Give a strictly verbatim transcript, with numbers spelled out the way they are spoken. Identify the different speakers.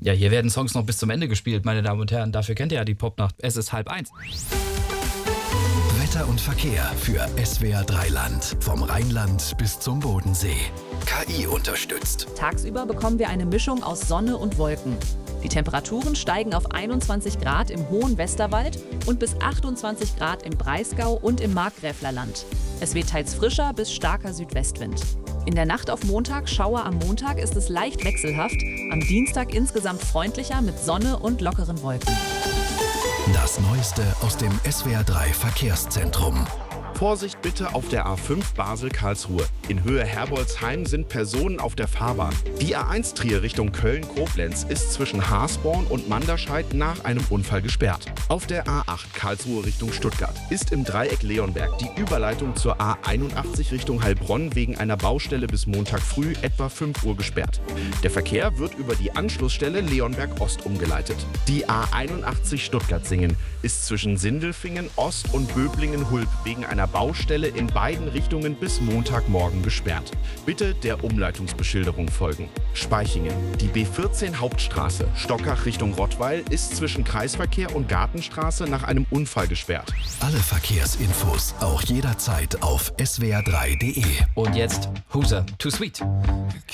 Speaker 1: Ja, hier werden Songs noch bis zum Ende gespielt, meine Damen und Herren. Dafür kennt ihr ja die Popnacht. Es ist halb eins.
Speaker 2: Wetter und Verkehr für S W R drei Land. Vom Rheinland bis zum Bodensee. K I unterstützt.
Speaker 3: Tagsüber bekommen wir eine Mischung aus Sonne und Wolken. Die Temperaturen steigen auf einundzwanzig Grad im hohen Westerwald und bis achtundzwanzig Grad im Breisgau und im Markgräflerland. Es weht teils frischer bis starker Südwestwind. In der Nacht auf Montag, Schauer am Montag, ist es leicht wechselhaft. Am Dienstag insgesamt freundlicher mit Sonne und lockeren Wolken.
Speaker 2: Das Neueste aus dem S W R drei Verkehrszentrum.
Speaker 4: Vorsicht bitte auf der A fünf Basel-Karlsruhe. In Höhe Herbolzheim sind Personen auf der Fahrbahn. Die A eins Trier Richtung Köln-Koblenz ist zwischen Haasborn und Manderscheid nach einem Unfall gesperrt. Auf der A acht Karlsruhe Richtung Stuttgart ist im Dreieck Leonberg die Überleitung zur A einundachtzig Richtung Heilbronn wegen einer Baustelle bis Montag früh etwa fünf Uhr gesperrt. Der Verkehr wird über die Anschlussstelle Leonberg Ost umgeleitet. Die A einundachtzig Stuttgart-Singen ist zwischen Sindelfingen Ost und Böblingen-Hulb wegen einer Baustelle in beiden Richtungen bis Montagmorgen gesperrt. Bitte der Umleitungsbeschilderung folgen. Spaichingen. Die B vierzehn Hauptstraße Stockach Richtung Rottweil ist zwischen Kreisverkehr und Gartenstraße nach einem Unfall gesperrt.
Speaker 2: Alle Verkehrsinfos auch jederzeit auf S W R drei Punkt D E.
Speaker 1: Und jetzt Huser, Too Sweet.